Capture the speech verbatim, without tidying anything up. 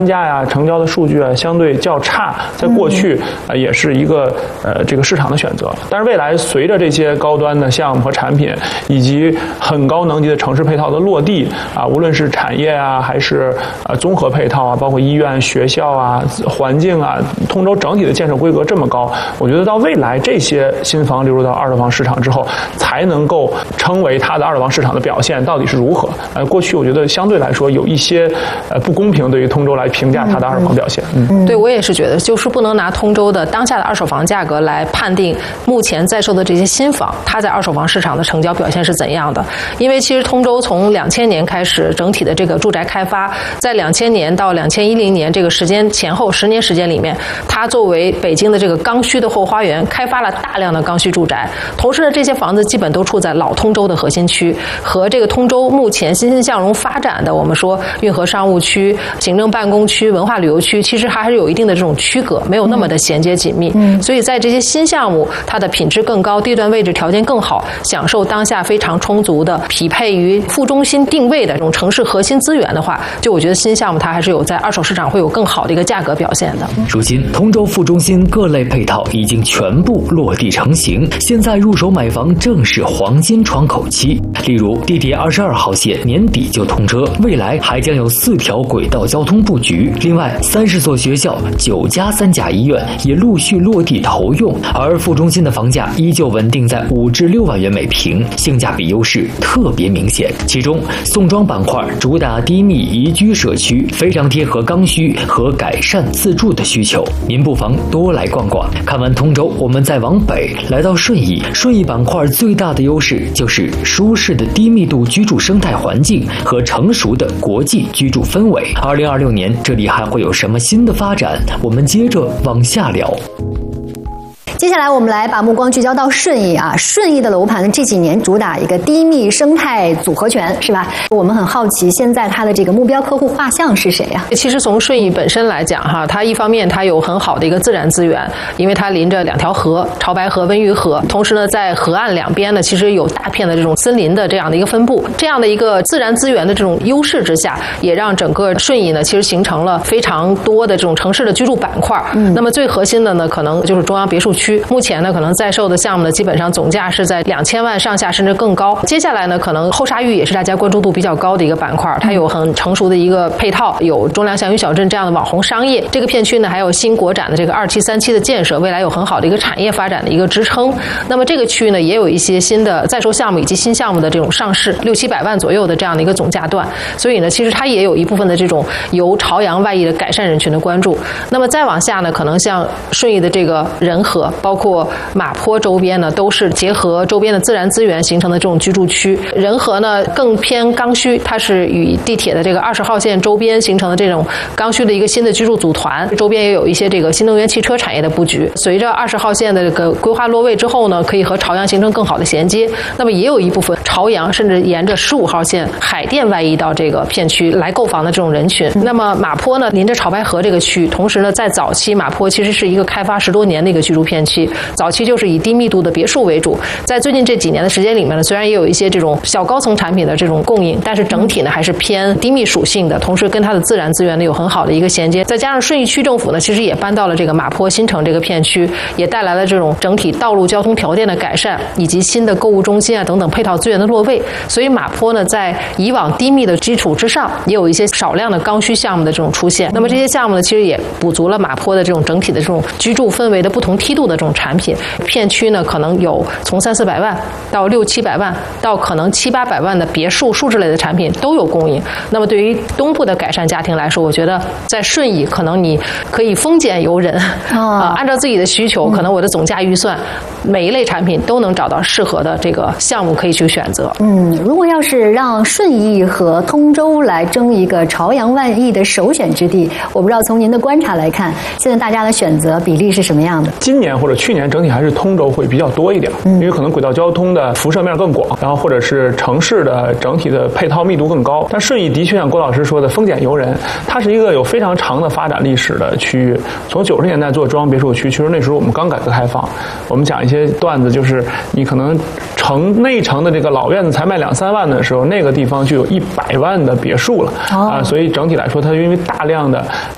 价呀、成交的数据啊相对较差，在过去呃也是一个呃这个市场的选择。但是未来随着这些高端的项目和产品以及很高能级的城市配套的落地啊，无论是产业啊还是呃综合配套啊，包括医院、学校啊、环境啊，通州整体的建设规格这么高，我觉得到未来这些新房流入到二手房市场之后，才能够称为它的二手房市场的表现到底是如何。呃，过去我觉得相对来说有一些呃不公平，对于通州来评价它的二手房表现。 嗯，嗯对我也是觉得，就是不能拿通州的当下的二手房价格来判定目前在售的这些新房，它在二手房市场的成交表现是怎样的。因为其实通州从两千年开始，整体的这个住宅开发，在两千年到两千一零年这个时间前后十年时间里面，它作为北京的这个刚需的后花园，开发了大量的刚需住宅。同时呢，这些房子基本都处在老通州的核心区，和这个通州目前欣欣向荣发展的我们说运河商务区、行政办公区、文化旅游区，其实还是有一定的这种区隔，没有那么的衔接紧密。嗯，所以在这些新项目，它的品质更高，地段位置条件更好，享受当下非常充足的匹配于副中心定位的这种城市核心资源的话，就我觉得新项目它还是有在二手市场会有更好的一个价格表现的。 如今通州副中心各类配套已经全部落地成型，现在入手买房正是黄金窗口期。例如地铁二十二号线年底就通车，未来还将有四条轨道交通布局，另外三十所学校、九家三甲医院也陆续落地投用，而副中心的房价依旧稳定在五至六万元每平，性价比优势特别明显。其中宋庄板块主打低密宜居社区，非常贴合刚需和改善自住的需求，您不妨多来逛逛。看完通州，我们再往北来到顺义，顺义板块最大的优势就是舒适的低密度居住生态环境和成熟的国际居住氛围。二零二六年这里还会有什么新的发展？我们接着往下聊。 接下来我们来把目光聚焦到顺义啊，顺义的楼盘这几年主打一个低密生态组合拳，是吧？我们很好奇，现在它的这个目标客户画像是谁啊？ 其实从顺义本身来讲哈，它一方面它有很好的一个自然资源，因为它临着两条河，潮白河、温榆河，同时呢，在河岸两边呢，其实有大片的这种森林的这样的一个分布，这样的一个自然资源的这种优势之下，也让整个顺义呢，其实形成了非常多的这种城市的居住板块。嗯，那么最核心的呢，可能就是中央别墅区。目前呢，可能在售的项目呢，基本上总价是在两千万上下，甚至更高。接下来呢，可能后沙峪也是大家关注度比较高的一个板块，它有很成熟的一个配套，有中粮祥云小镇这样的网红商业。这个片区呢，还有新国展的这个二期、三期的建设，未来有很好的一个产业发展的一个支撑。那么这个区域呢，也有一些新的在售项目以及新项目的这种上市，六七百万左右的这样的一个总价段。所以呢，其实它也有一部分的这种由朝阳外溢的改善人群的关注。那么再往下呢，可能像顺义的这个仁和，包括马坡周边呢，都是结合周边的自然资源形成的这种居住区。仁和呢更偏刚需，它是与地铁的这个二十号线周边形成的这种刚需的一个新的居住组团，周边也有一些这个新能源汽车产业的布局。随着二十号线的这个规划落位之后呢，可以和朝阳形成更好的衔接。那么也有一部分朝阳甚至沿着十五号线海淀外溢到这个片区来购房的这种人群。那么马坡呢，临着潮白河这个区，同时呢，在早期马坡其实是一个开发十多年的一个居住片区。早期就是以低密度的别墅为主，在最近这几年的时间里面呢，虽然也有一些这种小高层产品的这种供应，但是整体呢还是偏低密属性的，同时跟它的自然资源呢有很好的一个衔接。再加上顺义区政府呢，其实也搬到了这个马坡新城这个片区，也带来了这种整体道路交通条件的改善，以及新的购物中心啊等等配套资源的落位。所以马坡呢，在以往低密的基础之上，也有一些少量的刚需项目的这种出现。那么这些项目呢，其实也补足了马坡的这种整体的这种居住氛围的不同梯度的这种产品。片区呢，可能有从三四百万到六七百万，到可能七八百万的别墅、数值类的产品都有供应。那么对于东部的改善家庭来说，我觉得在顺义可能你可以丰俭由人啊、哦呃，按照自己的需求，可能我的总价预算，每一类产品都能找到适合的这个项目可以去选择。 嗯，如果要是让顺义和通州来争一个朝阳万亿的首选之地，我不知道从您的观察来看，现在大家的选择比例是什么样的？ 今年或者去年整体还是通州会比较多一点，因为可能轨道交通的辐射面更广，然后或者是城市的整体的配套密度更高。但顺义的确像郭老师说的丰俭由人，它是一个有非常长的发展历史的区域。从九十年代做中央别墅区，其实那时候我们刚改革开放，我们讲一些段子，就是你可能城内城的这个老院子才卖两三万的时候，那个地方就有一百万的别墅了啊、哦呃，所以整体来说，它因为大量的